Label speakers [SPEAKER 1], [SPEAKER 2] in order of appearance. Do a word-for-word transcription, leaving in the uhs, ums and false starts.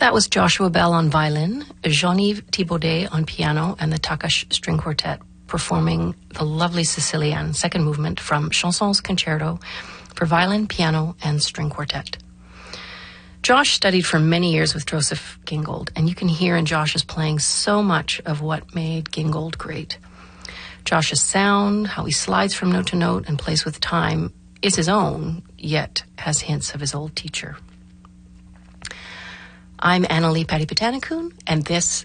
[SPEAKER 1] That was Joshua Bell on violin, Jean-Yves Thibaudet on piano, and the Takash String Quartet performing the lovely Sicilienne second movement from Chansons Concerto for violin, piano, and string quartet. Josh studied for many years with Joseph Gingold, and you can hear in Josh's playing so much of what made Gingold great. Josh's sound, how he slides from note to note and plays with time, is his own, yet has hints of his old teacher. I'm Annalee Patty-Patanikun, and this